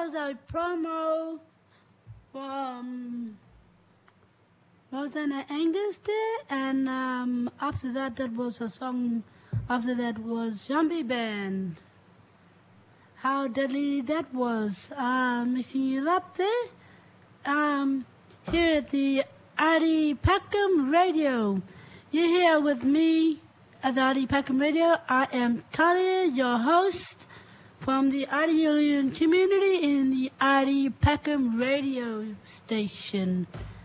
was a promo from Rosanna Angus there, and after that was a song. After that was Zombie Band. How deadly that was. Mixing it up there. Here at the Artie Packham Radio. You're here with me at the Artie Packham Radio. I am Talia, your host from the Artiean community in the Artie Packham Radio station.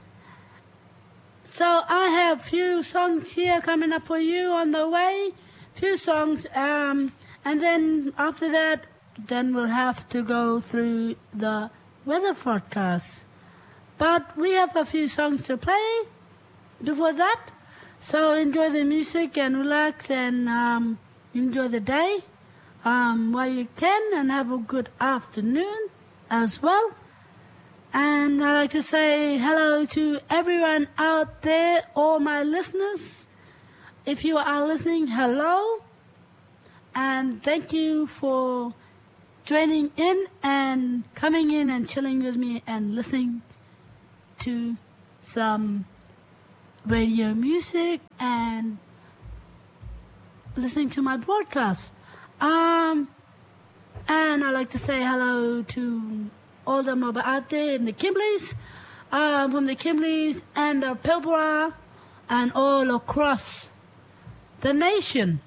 So I have a few songs here coming up for you on the way. Few songs, and then after that, then we'll have to go through the weather forecast. But we have a few songs to play before that, so enjoy the music and relax and enjoy the day while you can, and have a good afternoon as well. And I'd like to say hello to everyone out there, all my listeners. If you are listening, hello, and thank you for joining in and coming in and chilling with me and listening to some radio music and listening to my broadcast. And I'd like to say hello to all the mob out there in the Kimbleys, from the Kimbleys and the Pilbara and all across the nation.